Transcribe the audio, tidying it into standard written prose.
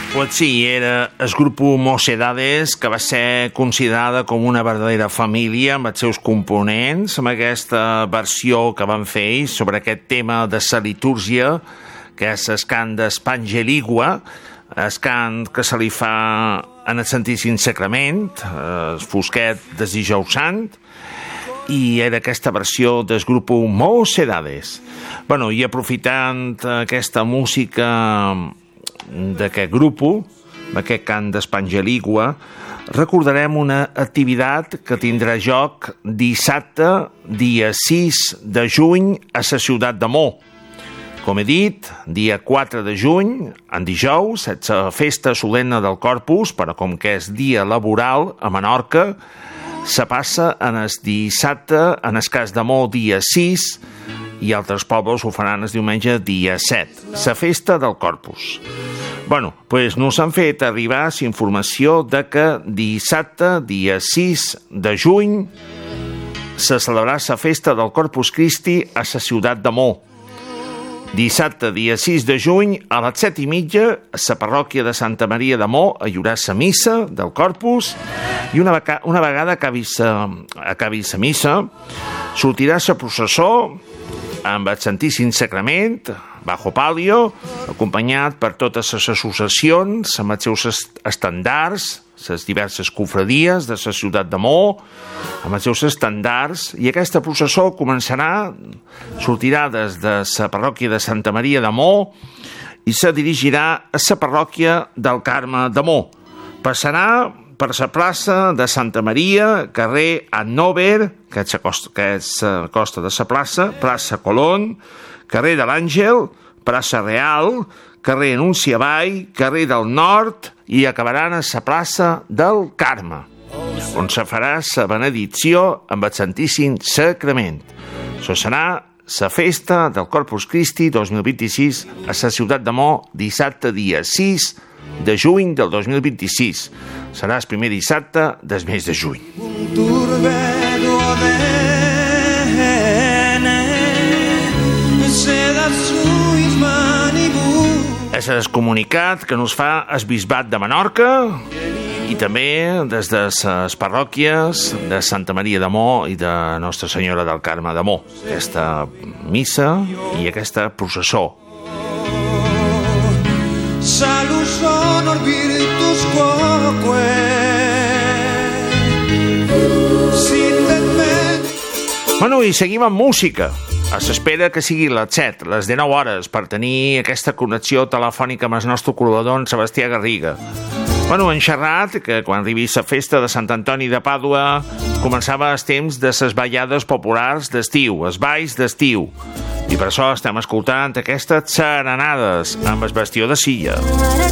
Pues sí, era el grup Mocedades, que va ser considerada com una verdadera família amb els seus components, amb aquesta versió que van fer ells sobre aquest tema de la litúrgia, que és el cant d'Espangeligua, el cant que se li fa en el Santíssim Sacrament, el fosquet del Dijous Sant, i era aquesta versió del grup Mocedades. Bueno, i aprofitant aquesta música d'aquest grup, aquest cant d'Espangeligua, recordarem una activitat que tindrà lloc dissabte, dia 6 de juny, a la ciutat de Mo. Com he dit, dia 4 de juny, en dijous, és la festa solemne del Corpus, però com que és dia laboral a Menorca, se passa en el dissabte, en el cas de Mo, dia 6, i altres pobles ho faran el diumenge, dia 7, la festa del Corpus. Bueno, doncs nos han fet arribar la informació de que dissabte, dia 6 de juny, se celebrarà la festa del Corpus Christi a la ciutat de Mo. Dissabte, dia 6 de juny, a les 7:30, a la parròquia de Santa Maria de Mo hi haurà la missa del Corpus, i una vegada acabi la missa, sortirà la processó amb el Santíssim Sacrament, bajo palio, acompanyat per totes les associacions, amb els seus estandards, les diverses confradies de la ciutat de Mo, amb els seus estandards, i aquesta processó sortirà des de la parròquia de Santa Maria de Mo i se dirigirà a la parròquia del Carme de Mo. Passarà per la plaça de Santa Maria, carrer Hannover, que és la costa de la plaça Colón, carrer de l'Àngel, plaça Real, carrer Anunciavall, carrer del Nord, i acabaran a la plaça del Carme, on se farà la benedicció amb el Santíssim Sacrament. Això serà la festa del Corpus Christi 2026 a la ciutat de Mo, dissabte dia 6 de juny del 2026. Serà el primer dissabte del mes de juny. És el comunicat que nos fa el Bisbat de Menorca i també des de les parròquies de Santa Maria de Mo i de Nostra Senyora del Carme de Mo. Aquesta missa i aquesta processó. Salus honor virtus quoque Bueno, i seguim amb música. S'espera que sigui les 7, les 19 hores, per tenir aquesta connexió telefònica amb el nostre col·laborador, en Sebastià Garriga. Bueno, en xerrat, que quan arribi la festa de Sant Antoni de Pàdua començava el temps de les ballades populars d'estiu, els balls d'estiu. I per això estem escoltant aquestes serenades amb el Bastió de Silla.